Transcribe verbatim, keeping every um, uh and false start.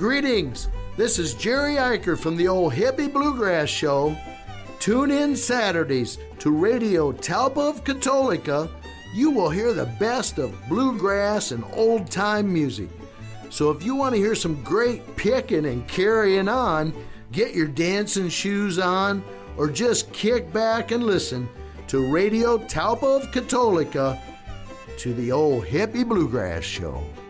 Greetings, this is Jerry Eicher from the Old Hippie Bluegrass Show. Tune in Saturdays to Radio Talpa of Katolika. You will hear the best of bluegrass and old-time music. So if you want to hear some great picking and carrying on, get your dancing shoes on, or just kick back and listen to Radio Talpa of Katolika, to the Old Hippie Bluegrass Show.